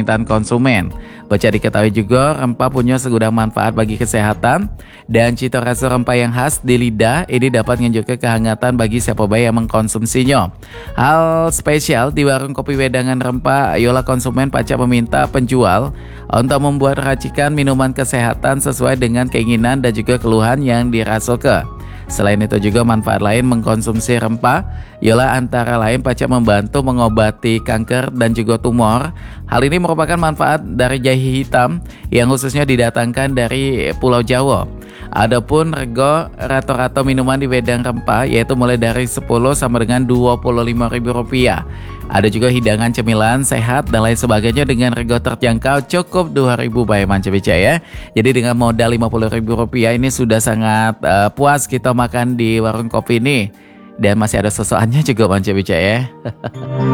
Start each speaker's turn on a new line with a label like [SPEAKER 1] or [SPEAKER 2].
[SPEAKER 1] permintaan konsumen. Baca diketahui juga rempah punya segudang manfaat bagi kesehatan dan cita rasa rempah yang khas di lidah ini dapat menunjukkan kehangatan bagi siapa baik yang mengkonsumsinya. Hal spesial di warung kopi wedangan rempah ialah konsumen pacak meminta penjual untuk membuat racikan minuman kesehatan sesuai dengan keinginan dan juga keluhan yang dirasakan. Selain itu juga manfaat lain mengkonsumsi rempah ialah antara lain pacak membantu mengobati kanker dan juga tumor. Hal ini merupakan manfaat dari jahe hitam yang khususnya didatangkan dari Pulau Jawa. Adapun rego rata-rata minuman di wedang rempah yaitu mulai dari 10 sampai dengan Rp25.000. Ada juga hidangan cemilan sehat dan lain sebagainya dengan rego terjangkau cukup Rp2.000 bayar Manca Beca ya. Jadi dengan modal Rp50.000 ini sudah sangat puas kita makan di warung kopi ini. Dan masih ada sosokannya juga Manca Beca ya.